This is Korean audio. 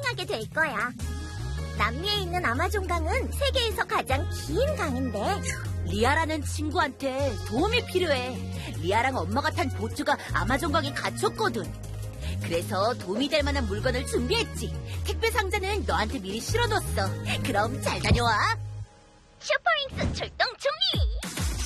성공하게 될 거야. 남미에 있는 아마존강은 세계에서 가장 긴 강인데 리아라는 친구한테 도움이 필요해. 리아랑 엄마가 탄 보트가 아마존강에 갇혔거든. 그래서 도움이 될 만한 물건을 준비했지. 택배 상자는 너한테 미리 실어뒀어. 그럼 잘 다녀와. 슈퍼윙스 출동 준비!